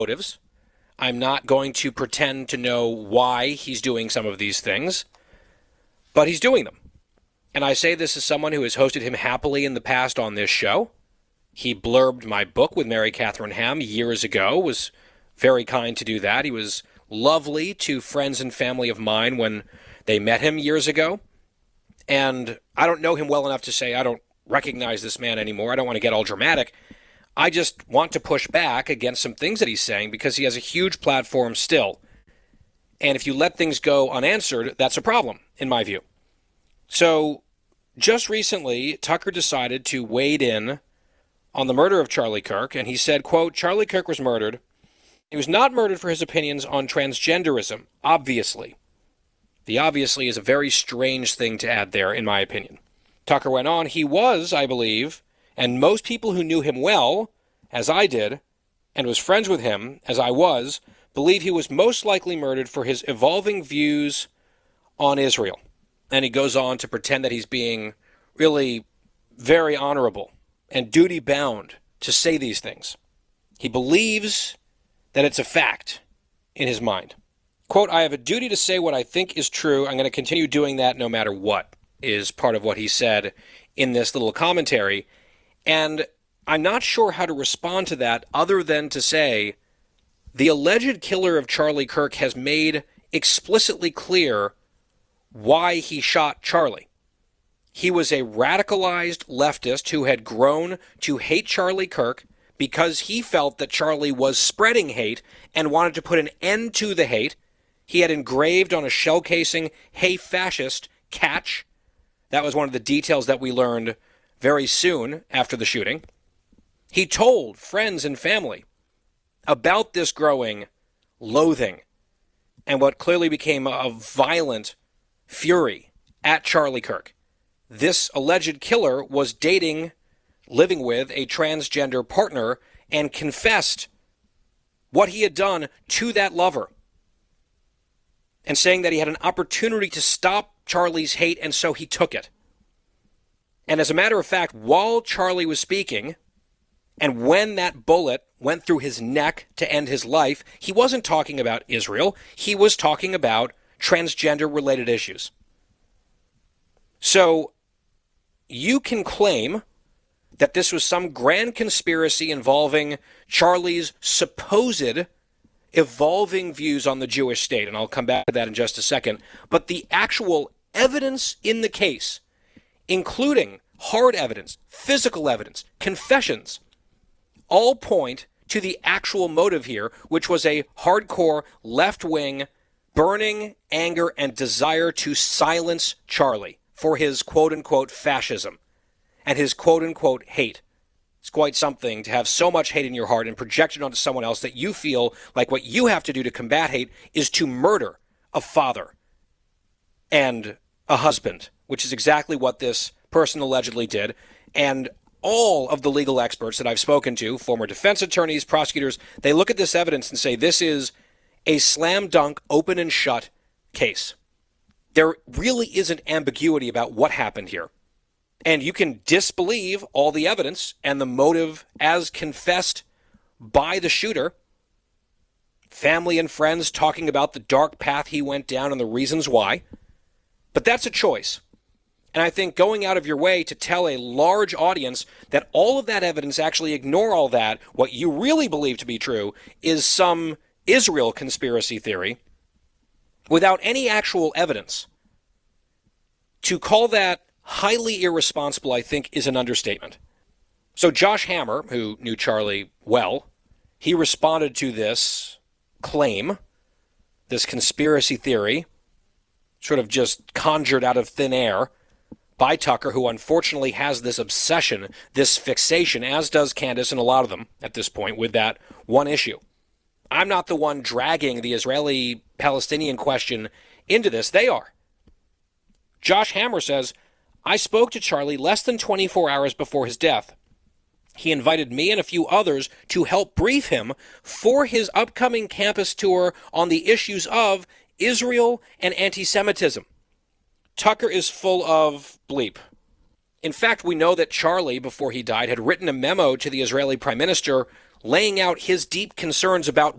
motives. I'm not going to pretend to know why he's doing some of these things, but he's doing them. And I say this as someone who has hosted him happily in the past on this show. He blurbed my book with Mary Catherine Ham years ago, was very kind to do that. He was lovely to friends and family of mine when they met him years ago. And I don't know him well enough to say I don't recognize this man anymore. I don't want to get all dramatic. I just want to push back against some things that he's saying because he has a huge platform still. And if you let things go unanswered, that's a problem, in my view. So just recently, Tucker decided to wade in on the murder of Charlie Kirk, and he said, quote, Charlie Kirk was murdered. He was not murdered for his opinions on transgenderism, obviously. The obviously is a very strange thing to add there, in my opinion. Tucker went on, he was, I believe, and most people who knew him well, as I did, and was friends with him, as I was, believe he was most likely murdered for his evolving views on Israel. And he goes on to pretend that he's being really very honorable and duty-bound to say these things. He believes that it's a fact in his mind. Quote, I have a duty to say what I think is true. I'm going to continue doing that no matter what, is part of what he said in this little commentary. And I'm not sure how to respond to that other than to say the alleged killer of Charlie Kirk has made explicitly clear why he shot Charlie. He was a radicalized leftist who had grown to hate Charlie Kirk because he felt that Charlie was spreading hate and wanted to put an end to the hate. He had engraved on a shell casing, hey fascist, catch. That was one of the details that we learned very soon after the shooting. He told friends and family about this growing loathing and what clearly became a violent fury at Charlie Kirk. This alleged killer was dating, living with a transgender partner and confessed what he had done to that lover and saying that he had an opportunity to stop Charlie's hate and so he took it. And as a matter of fact, while Charlie was speaking and when that bullet went through his neck to end his life, he wasn't talking about Israel. He was talking about transgender-related issues. So you can claim that this was some grand conspiracy involving Charlie's supposed evolving views on the Jewish state, and I'll come back to that in just a second. But the actual evidence in the case, including hard evidence, physical evidence, confessions, all point to the actual motive here, which was a hardcore left-wing burning anger and desire to silence Charlie for his quote-unquote fascism and his quote-unquote hate. It's quite something to have so much hate in your heart and project it onto someone else that you feel like what you have to do to combat hate is to murder a father and a husband, which is exactly what this person allegedly did. And all of the legal experts that I've spoken to, former defense attorneys, prosecutors, they look at this evidence and say this is a slam dunk, open and shut case. There really isn't ambiguity about what happened here. And you can disbelieve all the evidence and the motive as confessed by the shooter. Family and friends talking about the dark path he went down and the reasons why. But that's a choice. And I think going out of your way to tell a large audience that all of that evidence, actually ignore all that, what you really believe to be true, is some Israel conspiracy theory, without any actual evidence, to call that highly irresponsible, I think, is an understatement. So Josh Hammer, who knew Charlie well, he responded to this claim, this conspiracy theory, sort of just conjured out of thin air by Tucker, who unfortunately has this obsession, this fixation, as does Candace and a lot of them at this point, with that one issue. I'm not the one dragging the Israeli-Palestinian question into this. They are. Josh Hammer says, I spoke to Charlie less than 24 hours before his death. He invited me and a few others to help brief him for his upcoming campus tour on the issues of Israel and anti-Semitism. Tucker is full of bleep. In fact, we know that Charlie, before he died, had written a memo to the Israeli Prime Minister laying out his deep concerns about